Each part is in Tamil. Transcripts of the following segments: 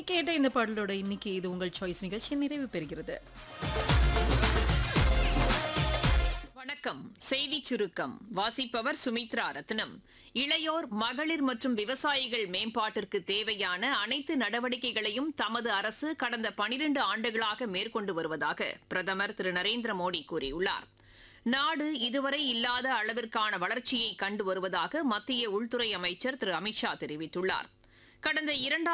கேட்ட இந்த பாடலோட இன்னைக்கு இது உங்கள் சாய்ஸ் நிகழ்ச்சி நிறைவு பெறுகிறது. வணக்கம். செய்தி சுருக்கம் வாசிப்பவர் சுமித்ரா ரத்னம். இளையோர், மகளிர் மற்றும் விவசாயிகள் மேம்பாட்டிற்கு தேவையான அனைத்து நடவடிக்கைகளையும் தமது அரசு கடந்த 12 ஆண்டுகளாக மேற்கொண்டு வருவதாக பிரதமர் திரு நரேந்திர மோடி கூறியுள்ளார். நாடு இதுவரை இல்லாத அளவிற்கான வளர்ச்சியை கண்டு வருவதாக மத்திய உள்துறை அமைச்சர் திரு அமித்ஷா தெரிவித்துள்ளார். கடந்த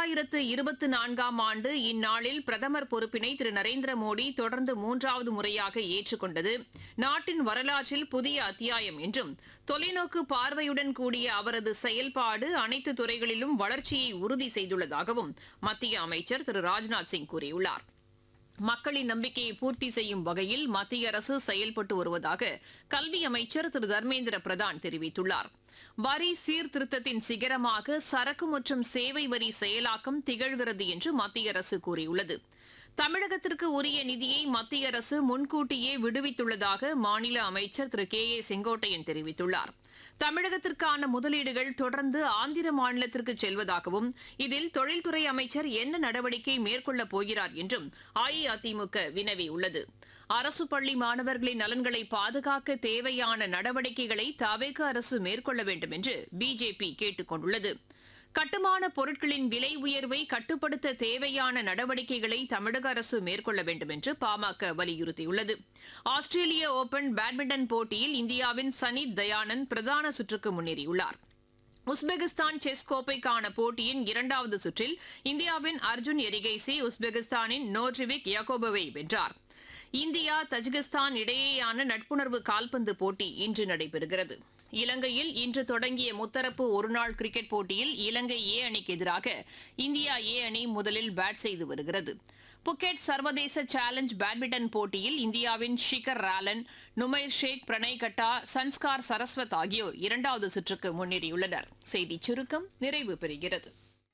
2024ஆம் ஆண்டு இந்நாளில் பிரதமர் பொறுப்பினை திரு நரேந்திர மோடி தொடர்ந்து 3வது முறையாக ஏற்றுக்கொண்டது நாட்டின் வரலாற்றில் புதிய அத்தியாயம் என்றும், தொலைநோக்கு பார்வையுடன் கூடிய அவரது செயல்பாடு அனைத்து துறைகளிலும் வளர்ச்சியை உறுதி செய்துள்ளதாகவும் மத்திய அமைச்சர் திரு ராஜ்நாத் சிங் கூறியுள்ளார். மக்களின் நம்பிக்கையை பூர்த்தி செய்யும் வகையில் மத்திய அரசு செயல்பட்டு வருவதாக கல்வி அமைச்சர் திரு தர்மேந்திர பிரதான் தெரிவித்துள்ளார். வரி சீர்திருத்தத்தின் சிகரமாக சரக்கு மற்றும் சேவை வரி செயலாக்கம் திகழ்கிறது என்று மத்திய அரசு கூறியுள்ளது. தமிழகத்திற்கு உரிய நிதியை மத்திய அரசு முன்கூட்டியே விடுவித்துள்ளதாக மாநில அமைச்சர் திரு கே ஏ செங்கோட்டையன் தெரிவித்துள்ளார். தமிழகத்திற்கான முதலீடுகள் தொடர்ந்து ஆந்திர மாநிலத்திற்கு செல்வதாகவும், இதில் தொழில்துறை அமைச்சர் என்ன நடவடிக்கை மேற்கொள்ளப் போகிறார் என்றும் அஇஅதிமுக வினவியுள்ளது. அரசு பள்ளி மாணவர்களின் நலன்களை பாதுகாக்க தேவையான நடவடிக்கைகளை தவேக அரசு மேற்கொள்ள வேண்டும் என்று பிஜேபி கேட்டுக் கொண்டுள்ளது. கட்டுமான பொருட்களின் விலை உயர்வை கட்டுப்படுத்த தேவையான நடவடிக்கைகளை தமிழக அரசு மேற்கொள்ள வேண்டும் என்று பாமக வலியுறுத்தியுள்ளது. ஆஸ்திரேலிய ஓபன் பேட்மிண்டன் போட்டியில் இந்தியாவின் சனித் தயானந்த் பிரதான சுற்றுக்கு முன்னேறியுள்ளார். உஸ்பெகிஸ்தான் செஸ் கோப்பைக்கான போட்டியின் 2வது சுற்றில் இந்தியாவின் அர்ஜுன் எரிகைசி உஸ்பெகிஸ்தானின் நோட்ரிவிக் யாகோபோவை வென்றார். இந்தியா தஜிகிஸ்தான் இடையேயான நட்புணர்வு கால்பந்து போட்டி இன்று நடைபெறுகிறது. இலங்கையில் இன்று தொடங்கிய முத்தரப்பு ஒருநாள் கிரிக்கெட் போட்டியில் இலங்கை ஏ அணிக்கு எதிராக இந்தியா ஏ அணி முதலில் பேட் செய்து வருகிறது. புக்கெட் சர்வதேச சேலஞ்ச் பேட்மிண்டன் போட்டியில் இந்தியாவின் ஷிகர் ராலன், நுமைர் ஷேக், பிரணய் கட்டா, சன்ஸ்கார் சரஸ்வத் ஆகியோர் 2வது சுற்றுக்கு முன்னேறியுள்ளனர். செய்திச் சுருக்கம் நிறைவு பெறுகிறது.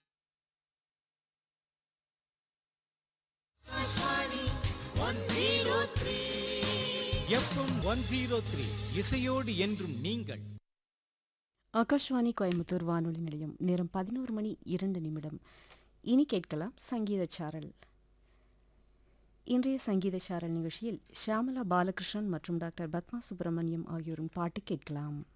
எஃப்எம் 103 இசையோடு என்றும் நீங்கள். ஆகாஷ்வாணி கோயம்புத்தூர் வானொலி நிலையம். நேரம் 11:02. இனி கேட்கலாம் சங்கீத சாரல். இன்றைய சங்கீத சாரல் நிகழ்ச்சியில் ஷியாமலா பாலகிருஷ்ணன் மற்றும் டாக்டர் பத்மா சுப்பிரமணியம் ஆகியோரின் பாட்டு கேட்கலாம்.